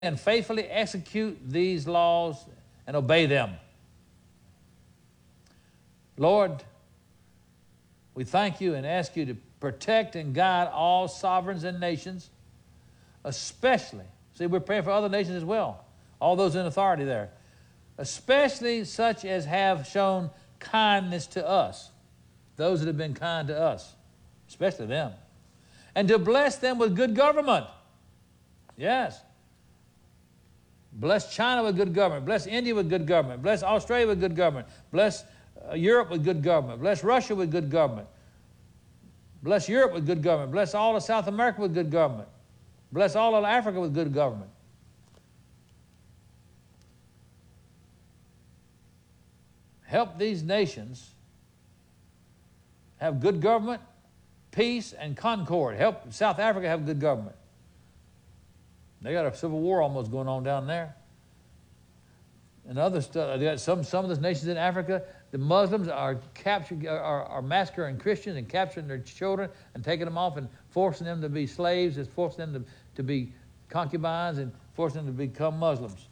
and faithfully execute these laws and obey them. Lord, we thank you and ask you to protect and guide all sovereigns and nations, especially, see, we're praying for other nations as well, all those in authority there, especially such as have shown kindness to us, those that have been kind to us, especially them, and to bless them with good government. Yes. Bless China with good government. Bless India with good government. Bless Australia with good government. Bless Europe with good government. Bless Russia with good government. Bless Europe with good government. Bless all of South America with good government. Bless all of Africa with good government. Help these nations have good government, peace, and concord. Help South Africa have good government. They got a civil war almost going on down there. And other stuff, they got some of those nations in Africa, the Muslims are massacring Christians and capturing their children and taking them off and forcing them to be slaves, and forcing them to be concubines and forcing them to become Muslims.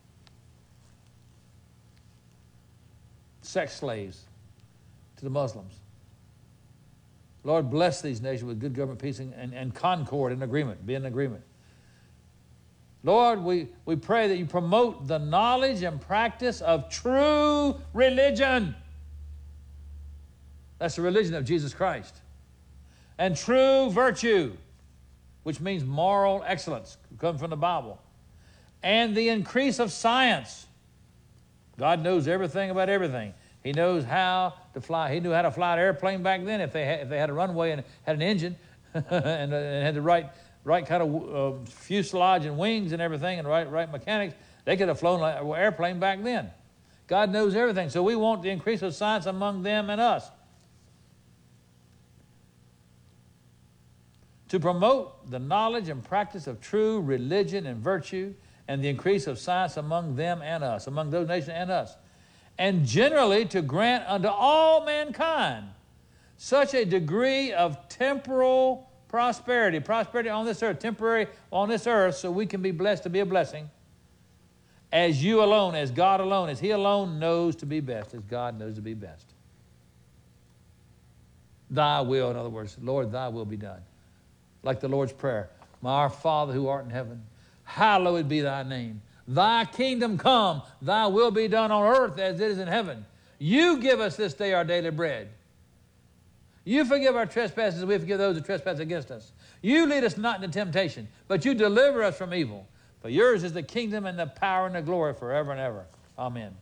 Sex slaves to the Muslims. Lord, bless these nations with good government, peace, and concord and agreement. Be in agreement. Lord, we pray that you promote the knowledge and practice of true religion. That's the religion of Jesus Christ. And true virtue, which means moral excellence, comes from the Bible. And the increase of science. God knows everything about everything. He knows how to fly. He knew how to fly an airplane back then if they had a runway and had an engine and had the right kind of fuselage and wings and everything and right mechanics. They could have flown like an airplane back then. God knows everything. So we want the increase of science among them and us. To promote the knowledge and practice of true religion and virtue and the increase of science among them and us, among those nations and us. And generally to grant unto all mankind such a degree of temporal prosperity on this earth, temporary on this earth, so we can be blessed to be a blessing, as you alone, as God alone, as He alone knows to be best, as God knows to be best. Thy will, in other words, Lord, thy will be done. Like the Lord's Prayer, our Father who art in heaven, hallowed be thy name. Thy kingdom come, thy will be done on earth as it is in heaven. You give us this day our daily bread. You forgive our trespasses, and we forgive those who trespass against us. You lead us not into temptation, but you deliver us from evil. For yours is the kingdom and the power and the glory forever and ever. Amen.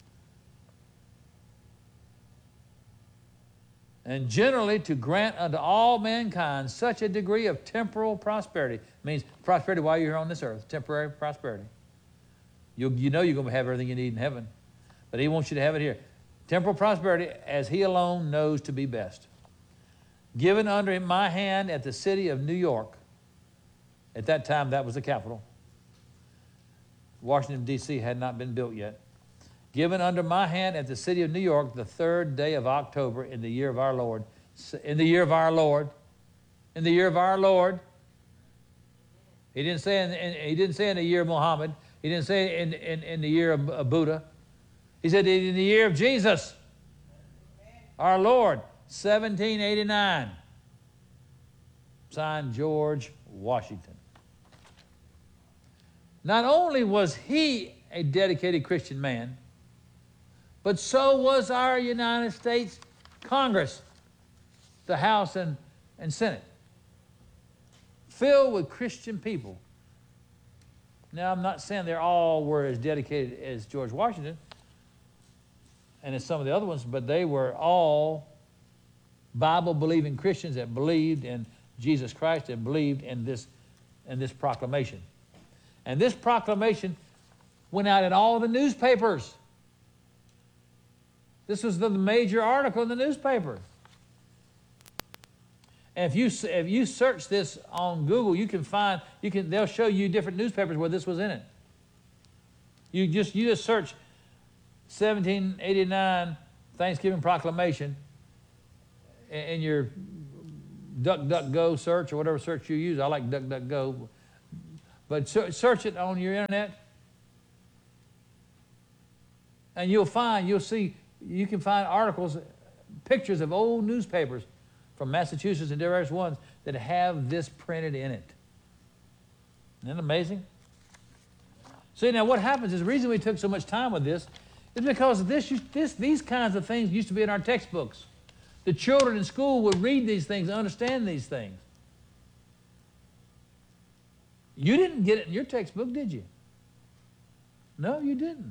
And generally to grant unto all mankind such a degree of temporal prosperity. Means prosperity while you're here on this earth, temporary prosperity. You know you're going to have everything you need in heaven, but He wants you to have it here. Temporal prosperity as He alone knows to be best. Given under my hand at the city of New York. At that time, that was the capital. Washington, D.C. had not been built yet. Given under my hand at the city of New York the 3rd day of October in the year of our Lord. In the year of our Lord. In the year of our Lord. He didn't say in the year of Muhammad. He didn't say in the year of Buddha. He said in the year of Jesus, our Lord, 1789. Signed George Washington. Not only was he a dedicated Christian man, but so was our United States Congress, the House and Senate, filled with Christian people. Now, I'm not saying they all were as dedicated as George Washington and as some of the other ones, but they were all Bible-believing Christians that believed in Jesus Christ and believed in this proclamation. And this proclamation went out in all the newspapers. This was the major article in the newspaper. And if you search this on Google, they'll show you different newspapers where this was in it. You just search 1789 Thanksgiving Proclamation in your DuckDuckGo search or whatever search you use. I like DuckDuckGo. But search it on your internet, and you'll see, you can find articles, pictures of old newspapers from Massachusetts and various ones that have this printed in it. Isn't that amazing? See, now what happens is the reason we took so much time with this is because these kinds of things used to be in our textbooks. The children in school would read these things, understand these things. You didn't get it in your textbook, did you? No, you didn't.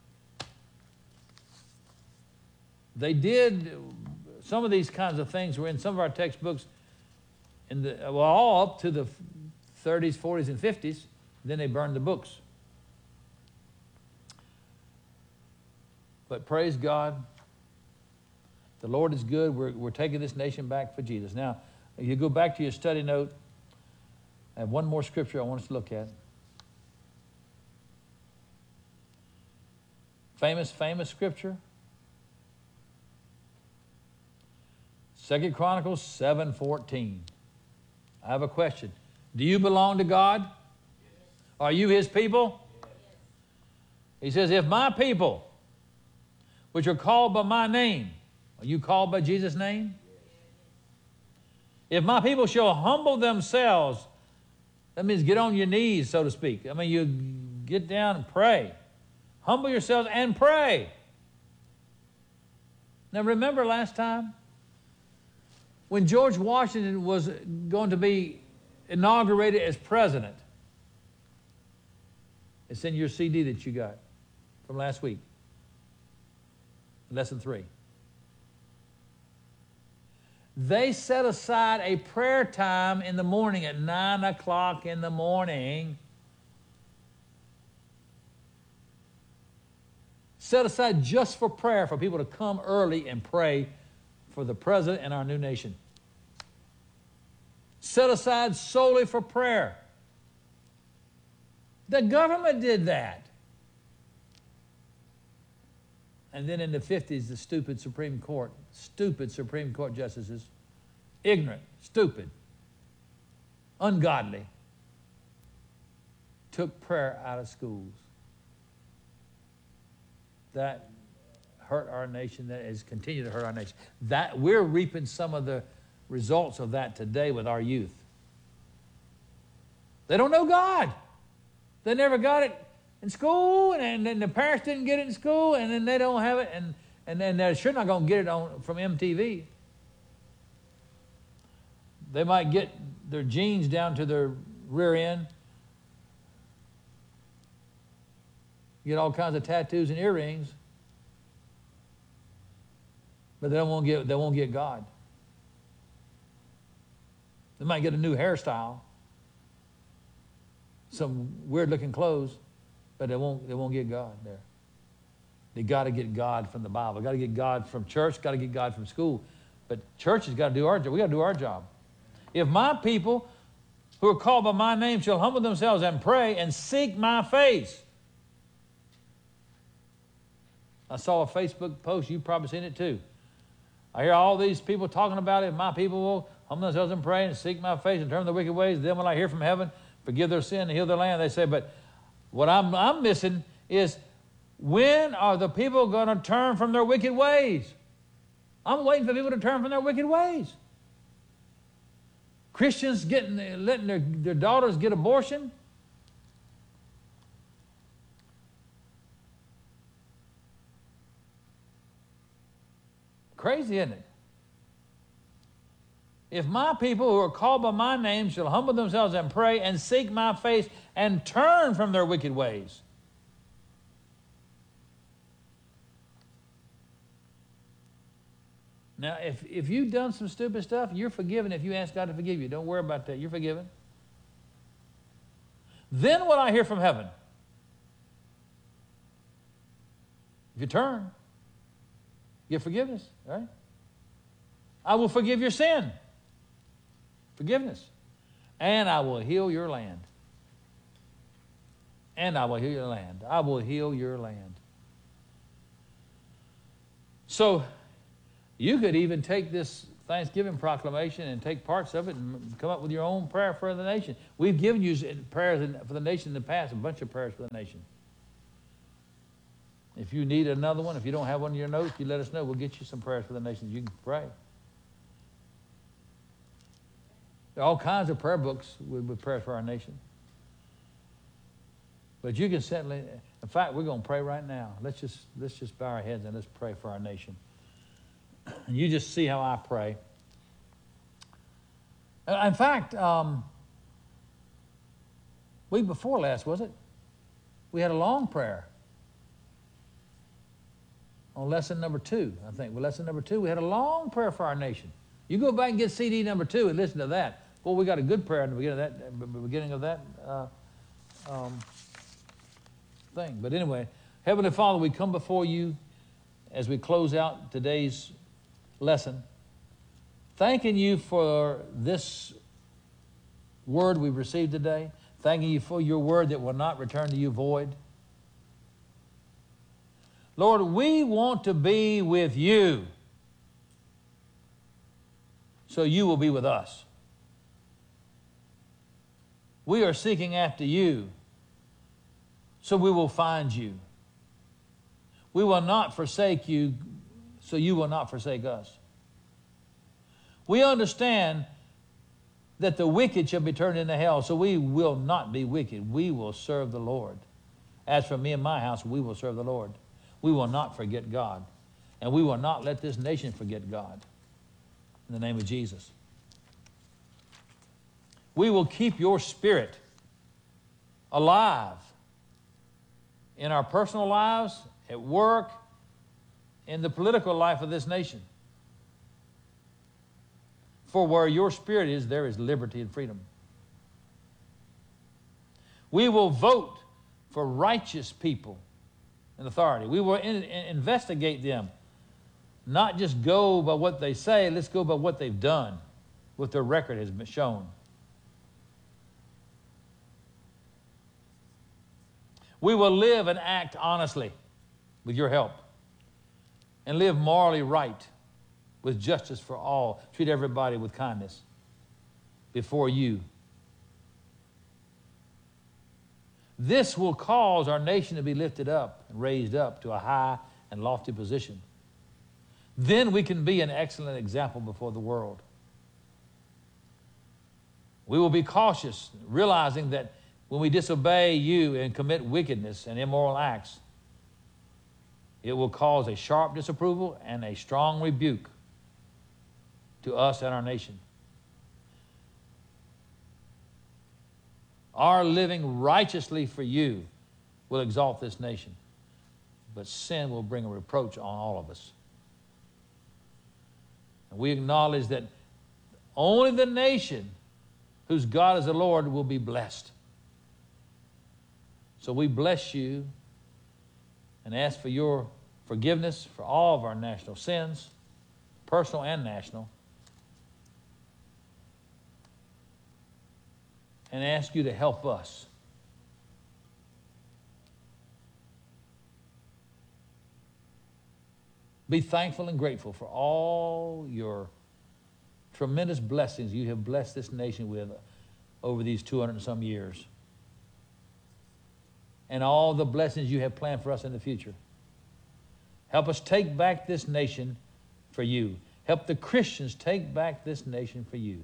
They did, some of these kinds of things were in some of our textbooks, all up to the 30s, 40s, and 50s. Then they burned the books. But praise God, the Lord is good. We're taking this nation back for Jesus. Now, if you go back to your study note, I have one more scripture I want us to look at. Famous scripture. 2 Chronicles 7:14. I have a question. Do you belong to God? Yes. Are you His people? Yes. He says, if my people, which are called by my name, are you called by Jesus' name? Yes. If my people shall humble themselves, that means get on your knees, so to speak. I mean, you get down and pray. Humble yourselves and pray. Now, remember last time when George Washington was going to be inaugurated as president? It's in your CD that you got from last week. Lesson 3. They set aside a prayer time in the morning at 9 o'clock in the morning. Set aside just for prayer, for people to come early and pray for the president and our new nation. Set aside solely for prayer. The government did that. And then in the 50s, the stupid Supreme Court justices, ignorant, stupid, ungodly, took prayer out of schools. That hurt our nation. That has continued to hurt our nation. That we're reaping some of the results of that today with our youth. They don't know God. They never got it in school, and then the parents didn't get it in school, and then they don't have it, and then they're sure not going to get it from MTV. They might get their jeans down to their rear end, get all kinds of tattoos and earrings, but they won't get God. They might get a new hairstyle, some weird-looking clothes, but they won't get God there. They got to get God from the Bible. Got to get God from church. Got to get God from school. But church has got to do our job. We got to do our job. If my people who are called by my name shall humble themselves and pray and seek my face. I saw a Facebook post. You've probably seen it too. I hear all these people talking about it. If my people will humble themselves and pray and seek my face and turn from their wicked ways, then will I hear from heaven, forgive their sin and heal their land. They say, but what I'm missing is, when are the people going to turn from their wicked ways? I'm waiting for people to turn from their wicked ways. Christians letting their daughters get abortion. Crazy, isn't it? If my people who are called by my name shall humble themselves and pray and seek my face and turn from their wicked ways. Now, if you've done some stupid stuff, you're forgiven if you ask God to forgive you. Don't worry about that. You're forgiven. Then will I hear from heaven. If you turn, you get forgiveness, right? I will forgive your sin. Forgiveness. And I will heal your land. And I will heal your land. I will heal your land. So, you could even take this Thanksgiving proclamation and take parts of it and come up with your own prayer for the nation. We've given you prayers for the nation in the past, a bunch of prayers for the nation. If you need another one, if you don't have one in your notes, you let us know. We'll get you some prayers for the nation you can pray. There are all kinds of prayer books with prayers for our nation. But you can certainly, in fact, we're going to pray right now. Let's just bow our heads and let's pray for our nation. And you just see how I pray. In fact, week before last, was it? We had a long prayer on lesson number 2, I think. Well, lesson number 2, we had a long prayer for our nation. You go back and get CD number 2 and listen to that. Well, we got a good prayer in the beginning of that thing. But anyway, Heavenly Father, we come before you as we close out today's lesson, thanking you for this word we've received today, thanking you for your word that will not return to you void. Lord, we want to be with you so you will be with us. We are seeking after you so we will find you. We will not forsake you so you will not forsake us. We understand that the wicked shall be turned into hell, so we will not be wicked. We will serve the Lord. As for me and my house, we will serve the Lord. We will not forget God, and we will not let this nation forget God. In the name of Jesus. We will keep your spirit alive in our personal lives, at work, in the political life of this nation. For where your spirit is, there is liberty and freedom. We will vote for righteous people in authority. We will investigate them. Not just go by what they say, let's go by what they've done, what their record has been shown. We will live and act honestly with your help, and live morally right with justice for all. Treat everybody with kindness before you. This will cause our nation to be lifted up and raised up to a high and lofty position. Then we can be an excellent example before the world. We will be cautious, realizing that when we disobey you and commit wickedness and immoral acts, it will cause a sharp disapproval and a strong rebuke to us and our nation. Our living righteously for you will exalt this nation, but sin will bring a reproach on all of us. And we acknowledge that only the nation whose God is the Lord will be blessed. So we bless you and ask for your forgiveness for all of our national sins, personal and national, and ask you to help us be thankful and grateful for all your tremendous blessings you have blessed this nation with over these 200 and some years, and all the blessings you have planned for us in the future. Help us take back this nation for you. Help the Christians take back this nation for you.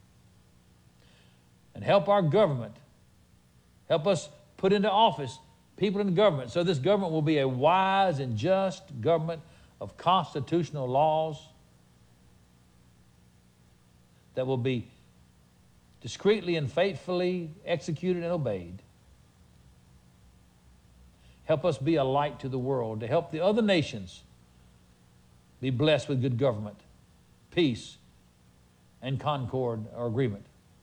And help our government. Help us put into office people in government so this government will be a wise and just government of constitutional laws that will be discreetly and faithfully executed and obeyed. Help us be a light to the world, to help the other nations be blessed with good government, peace, and concord or agreement,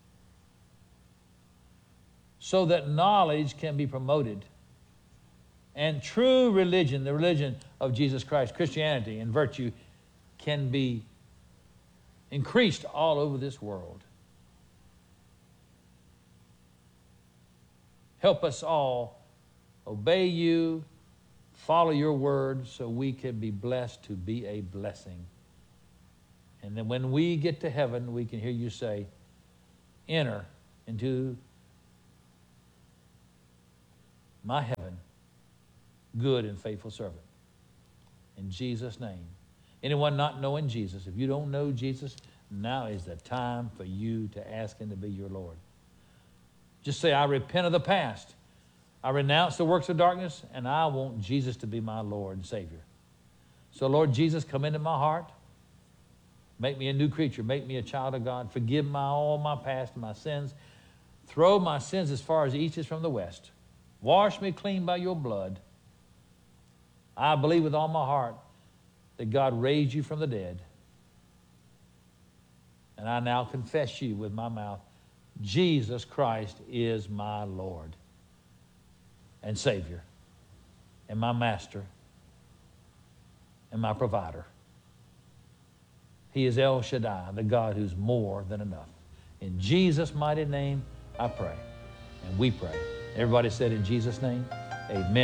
so that knowledge can be promoted and true religion, the religion of Jesus Christ, Christianity and virtue, can be increased all over this world. Help us all obey you, follow your word, so we can be blessed to be a blessing And then when we get to heaven, we can hear you say, enter into my heaven, good and faithful servant. In Jesus' name. Anyone not knowing Jesus, if you don't know Jesus, now is the time for you to ask him to be your Lord. Just say, I repent of the past. I renounce the works of darkness, and I want Jesus to be my Lord and Savior. So, Lord Jesus, come into my heart. Make me a new creature. Make me a child of God. Forgive all my past and my sins. Throw my sins as far as the east is from the west. Wash me clean by your blood. I believe with all my heart that God raised you from the dead. And I now confess you with my mouth. Jesus Christ is my Lord and Savior and my Master and my provider. He is El Shaddai, the God who's more than enough. In Jesus' mighty name, I pray. And we pray. Everybody said in Jesus' name, amen.